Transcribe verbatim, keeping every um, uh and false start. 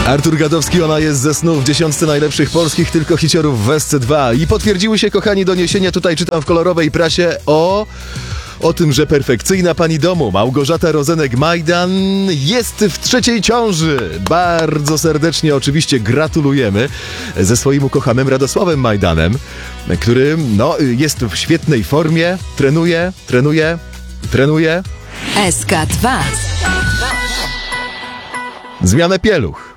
Artur Gadowski, ona jest ze snu w dziesiątce najlepszych polskich tylko hiciorów w S C dwa. I potwierdziły się, kochani, doniesienia, tutaj czytam w kolorowej prasie, o... O tym, że perfekcyjna pani domu Małgorzata Rozenek-Majdan jest w trzeciej ciąży. Bardzo serdecznie oczywiście gratulujemy ze swoim ukochanym Radosławem Majdanem, który no, jest w świetnej formie, trenuje, trenuje, trenuje. S K dwa. Zmianę pieluch.